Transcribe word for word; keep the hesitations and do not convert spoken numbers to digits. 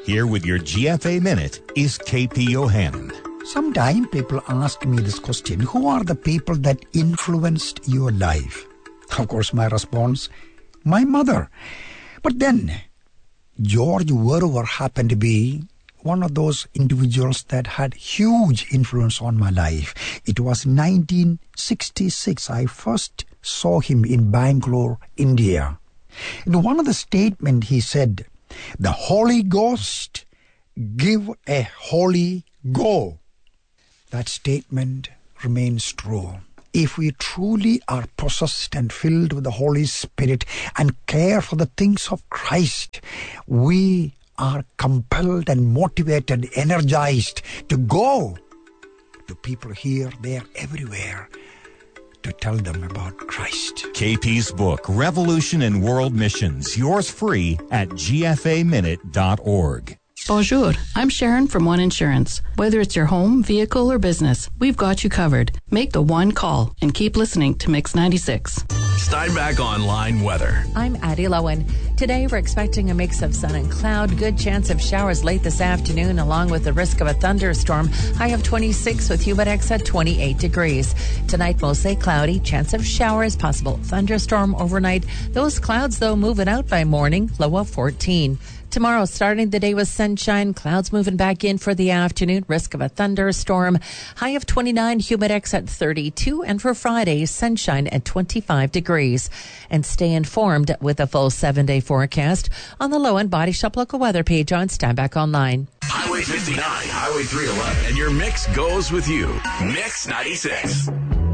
Here with your G F A Minute is K P Yohannan. Sometimes people ask me this question: who are the people that influenced your life? Of course, my response, my mother. But then, George Verwer happened to be one of those individuals that had huge influence on my life. It was nineteen sixty-six. I first saw him in Bangalore, India. In one of the statements, he said, "The Holy Ghost give a holy go." That statement remains true. If we truly are possessed and filled with the Holy Spirit and care for the things of Christ, we are compelled and motivated, energized to go to people here, there, everywhere, to tell them about Christ. K P's book, Revolution in World Missions, yours free at G F A minute dot org. Bonjour, I'm Sharon from One Insurance. Whether it's your home, vehicle, or business, we've got you covered. Make the one call and keep listening to Mix ninety-six. Steinbach Online Weather. I'm Addie Lowen. Today we're expecting a mix of sun and cloud. Good chance of showers late this afternoon along with the risk of a thunderstorm. High of twenty-six with Humidex at twenty-eight degrees. Tonight mostly cloudy. Chance of showers. Possible thunderstorm overnight. Those clouds though moving out by morning. Low of fourteen. Tomorrow, starting the day with sunshine, clouds moving back in for the afternoon, risk of a thunderstorm. High of twenty-nine, Humidex at thirty-two, and for Friday, sunshine at twenty-five degrees. And stay informed with a full seven-day forecast on the Low End Body Shop local weather page on Steinbach Online. Highway fifty-nine, Highway three eleven, and your mix goes with you. Mix ninety-six.